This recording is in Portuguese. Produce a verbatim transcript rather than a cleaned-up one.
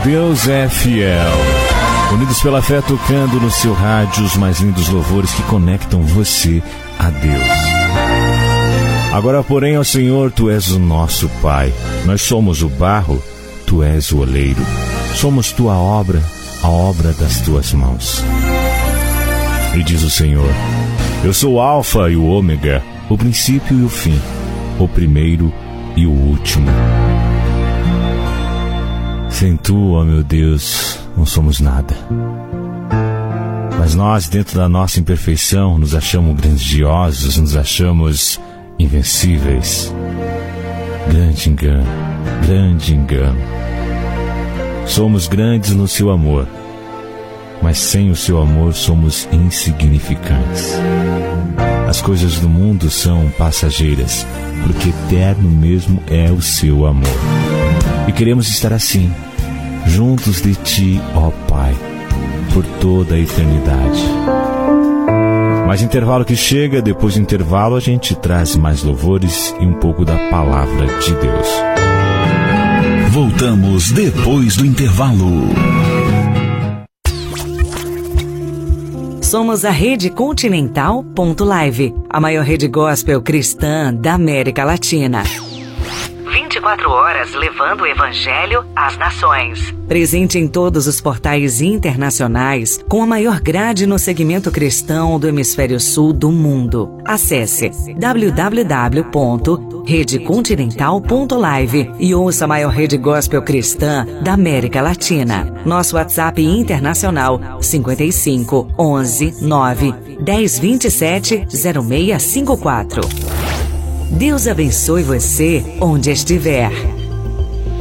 Deus é fiel. Unidos pela fé, tocando no seu rádio os mais lindos louvores que conectam você a Deus. Agora, porém, ó Senhor, Tu és o nosso Pai. Nós somos o barro, Tu és o oleiro. Somos Tua obra, a obra das Tuas mãos. E diz o Senhor: Eu sou o Alfa e o Ômega, o princípio e o fim, o primeiro e o último. Sem Tu, ó meu Deus, não somos nada. Mas nós, dentro da nossa imperfeição, nos achamos grandiosos, nos achamos invencíveis. Grande engano, grande engano. Somos grandes no Seu amor, mas sem o Seu amor somos insignificantes. As coisas do mundo são passageiras, porque eterno mesmo é o Seu amor. E queremos estar assim, juntos de Ti, ó Pai, por toda a eternidade. Mais intervalo que chega, depois do intervalo a gente traz mais louvores e um pouco da palavra de Deus. Voltamos depois do intervalo. Somos a Rede Continental ponto live, a maior rede gospel cristã da América Latina. vinte e quatro horas levando o Evangelho às nações. Presente em todos os portais internacionais, com a maior grade no segmento cristão do hemisfério sul do mundo. Acesse w w w ponto rede continental ponto live e ouça a maior rede gospel cristã da América Latina. Nosso WhatsApp internacional cinquenta e cinco, onze, nove, dez, vinte e sete, zero seis cinco quatro. Deus abençoe você onde estiver.